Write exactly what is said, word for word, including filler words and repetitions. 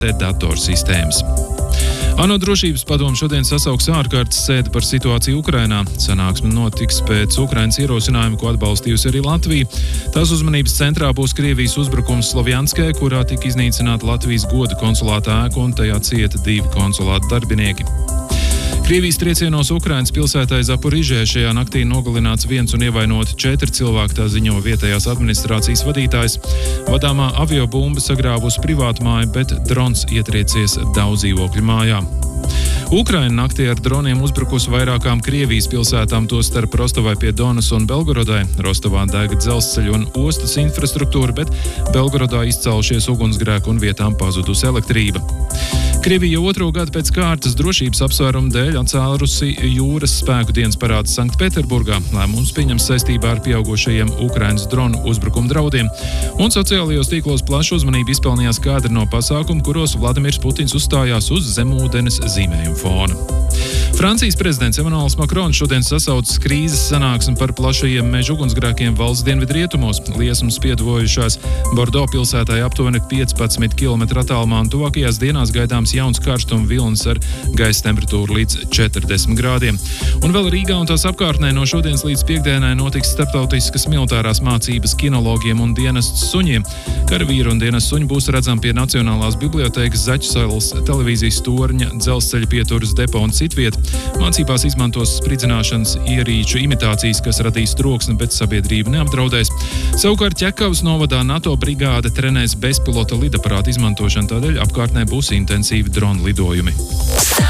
datorsistēmas. ANO drošības padome šodien sasauks ārkārtas sēdi par situāciju Ukrainā. Sanāksme notiks pēc Ukrainas ierosinājuma, ko atbalstījusi arī Latvija. Tās uzmanības centrā būs Krievijas uzbrukums Slovjanskē, kurā tika iznīcināta Latvijas goda konsulāta ēka un tajā cieta divi konsulāta darbinieki. Krievijas triecienos Ukrainas pilsētā Zaporižē šajā naktī nogalināts viens un ievainoti četri cilvēki, tā ziņo vietējās administrācijas vadītājs. Vadāmā aviobumba sagrāvusi privātu māju, bet drons ietriecies daudz dzīvokļu mājā. Ukraina naktī ar droniem uzbrukusi vairākām Krievijas pilsētām, tostarp Rostovai pie Donas un Belgorodai. Rostovā dega dzelzceļa un ostas infrastruktūra, bet Belgorodā izcēlušies ugunsgrēki un vietām pazudusi elektrība. Krievija jau otro gadu pēc kārtas drošības apsvērumu dēļ atcēlusi jūras spēku dienas parādu Sanktpēterburgā. Lēmums pieņems saistībā ar pieaugušajiem Ukrainas dronu uzbrukumu draudiem. Un sociālajos tīklos plašu uzmanību izpelnījās kadri no pasākumu, kuros Vladimirs Putins uzstājās uz zemūdenes zīmējumu fona. Francijas prezidents Emmanuels Macrons šodien sasaucis krīzes sanāksmi par plašajiem meža ugunsgrēkiem valsts dienvidrietumos. Liesmas pietuvojušās Bordo pilsētai aptuveni piecpadsmit kilometru attālumā, un tuvākajās dienās gaidāms jauns karstuma vilnis ar gaisa temperatūru līdz četrdesmit grādiem. Un vēl Rīgā un tās apkārtnē no šodienas līdz piekdienai notiks starptautiskas militārās mācības kinologiem un dienestu suņiem. Karavīri un dienestu suņi būs redzami pie Nacionālās bibliotēkas, Zaķusalas televīzijas torņa, dzelzceļa pieturas depo un citviet. Mācībās izmantos spridzināšanas ierīču imitācijas, kas radīs troksni, bet sabiedrību neapdraudēs. Savukārt Ķekavas novadā NATO brigāde trenēs bezpilota lidaparātu izmantošanu, tādēļ apkārtnē būs intensīvi dronu lidojumi.